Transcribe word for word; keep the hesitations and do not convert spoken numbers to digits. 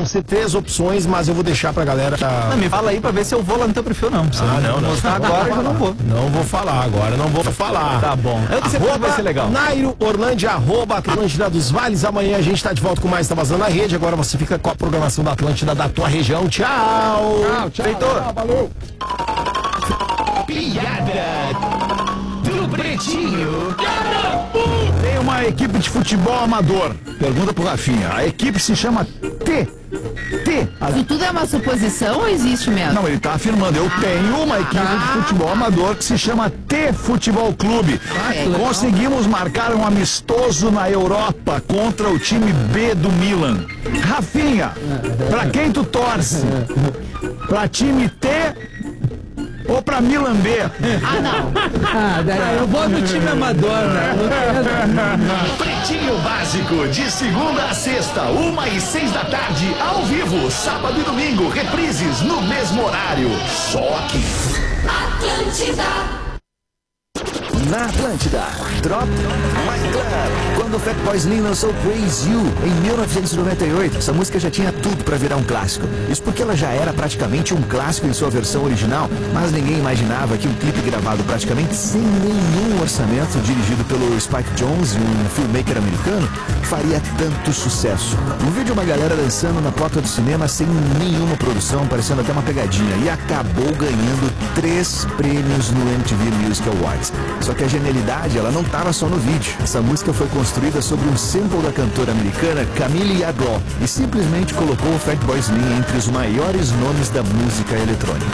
vão ser três opções, mas eu vou deixar pra galera... Não, me fala aí pra ver se eu vou lá no teu perfil, não. Se Ah, não, não. mostrar agora, eu não vou. Não vou falar agora, não vou falar. Tá bom. Eu tenho certeza que vai ser legal. Nairo Orlândia, arroba Atlântida dos Vales. Amanhã a gente tá de volta com mais Tá Vazando na Rede. Agora você fica com a programação da Atlântida da tua região. Tchau! Tchau, tchau. Feitor. Tchau, valeu! Piada do Pretinho. Tem uma equipe de futebol amador. Pergunta pro Rafinha. A equipe se chama T. T. Isso tudo é uma suposição ou existe mesmo? Não, ele tá afirmando. Eu tenho uma equipe de futebol amador que se chama T Futebol Clube. Conseguimos marcar um amistoso na Europa contra o time B do Milan. Rafinha, pra quem tu torce? Pra time T ou pra Milan B? Ah, não. Ah, daí eu vou no time amador, né? Pretinho Básico, de segunda a sexta, uma e seis da tarde, ao vivo, sábado e domingo, reprises no mesmo horário. Só aqui. Atlântida. Na Atlântida, Drop My Club. Quando o Fatboy Slim lançou Praise You em mil novecentos e noventa e oito, essa música já tinha tudo pra virar um clássico. Isso porque ela já era praticamente um clássico em sua versão original, mas ninguém imaginava que um clipe gravado praticamente sem nenhum orçamento, dirigido pelo Spike Jonze, um filmmaker americano, faria tanto sucesso. Um vídeo uma galera dançando na porta do cinema sem nenhuma produção, parecendo até uma pegadinha, e acabou ganhando três prêmios no M T V Music Awards. Só que a genialidade, ela não estava só no vídeo. Essa música foi construída sobre um sample da cantora americana Camille Yaglo e simplesmente colocou o Fatboy Slim entre os maiores nomes da música eletrônica.